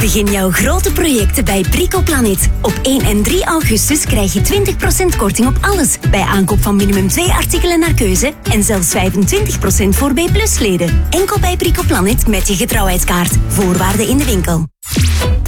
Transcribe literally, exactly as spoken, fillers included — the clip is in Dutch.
Begin jouw grote projecten bij Bricoplanet. Op één en drie augustus krijg je twintig procent korting op alles. Bij aankoop van minimum twee artikelen naar keuze. En zelfs vijfentwintig procent voor B plus leden. Enkel bij Bricoplanet met je getrouwheidskaart. Voorwaarden in de winkel.